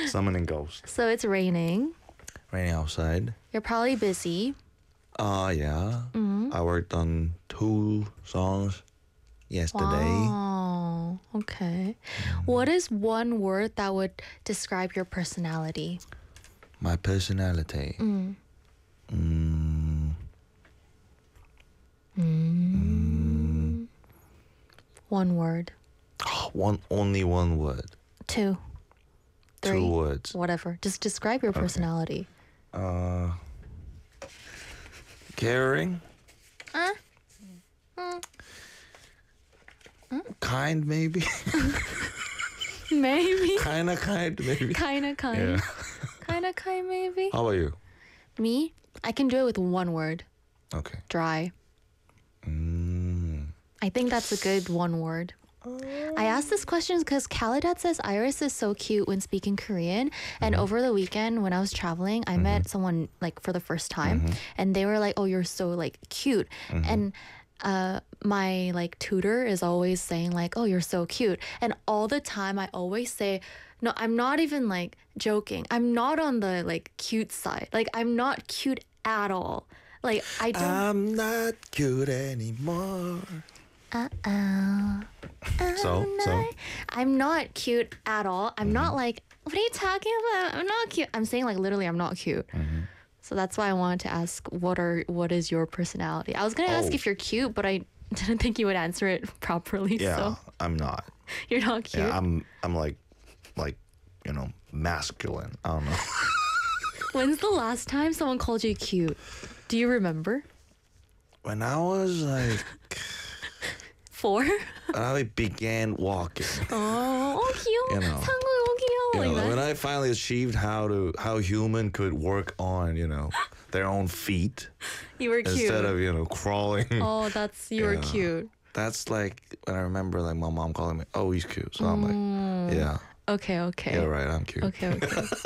Summoning ghosts. So it's raining. Raining outside. You're probably busy. Yeah. Mm-hmm. I worked on 2 songs yesterday. Wow. Okay. What is one word that would describe your personality? My personality. One word. Only one word. 2. 3. 2 words. Whatever. Just describe your personality. Caring. Kind, maybe. Maybe. Kinda kind, maybe. Kinda kind. Yeah. Kinda kind, maybe. How about you? Me? I can do it with one word. Okay. Dry. I think that's a good one word. I asked this question because Khalidad says Iris is so cute when speaking Korean. And over the weekend when I was traveling, I met someone like for the first time, and they were like, "Oh, you're so like cute." And my like tutor is always saying like, "Oh, you're so cute." And all the time I always say, "No, I'm not even like joking. I'm not on the like cute side. Like I'm not cute at all. Like I don't." I'm not cute anymore. So I'm not cute at all. I'm not like, what are you talking about? I'm not cute. I'm saying like literally I'm not cute. So that's why I wanted to ask what is your personality? I was gonna ask if you're cute, but I didn't think you would answer it properly. yeah, So I'm not. you're not cute. Yeah, I'm like masculine. I don't know. When's the last time someone called you cute? Do you remember? When I was like 4? I began walking. Oh, 귀여워. You know. 상국이 귀여워. Like that. When I finally achieved how human could work on, their own feet You were cute. instead of, crawling. Oh, you were Yeah. cute. That's like when I remember like my mom calling me, "Oh, he's cute." So I'm like, yeah. Okay. Yeah, right, I'm cute. Okay.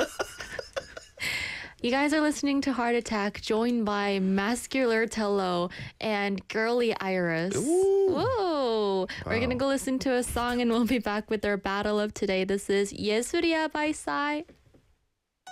You guys are listening to Heart Attack, joined by Mascular Tello and Girly Iris. Ooh. Whoa! We're gonna go listen to a song and we'll be back with our battle of today. This is 예술이야 by Psy.